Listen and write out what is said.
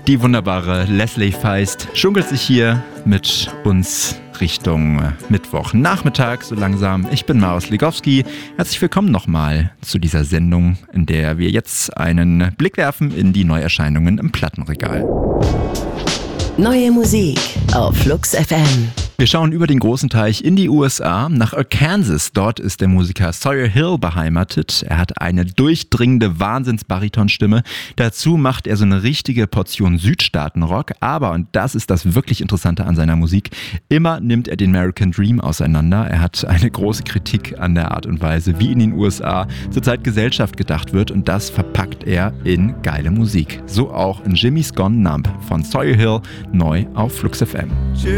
Die wunderbare Leslie Feist schunkelt sich hier mit uns Richtung Mittwochnachmittag so langsam. Ich bin Marius Legowski. Herzlich willkommen nochmal zu dieser Sendung, in der wir jetzt einen Blick werfen in die Neuerscheinungen im Plattenregal. Neue Musik auf Flux FM. Wir schauen über den großen Teich in die USA, nach Arkansas. Dort ist der Musiker Sawyer Hill beheimatet. Er hat eine durchdringende Wahnsinns-Baritonstimme. Dazu macht er so eine richtige Portion Südstaatenrock. Aber, und das ist das wirklich Interessante an seiner Musik, immer nimmt er den American Dream auseinander. Er hat eine große Kritik an der Art und Weise, wie in den USA zurzeit Gesellschaft gedacht wird. Und das verpackt er in geile Musik. So auch in Jimmy's Gone Numb von Sawyer Hill, neu auf Flux FM.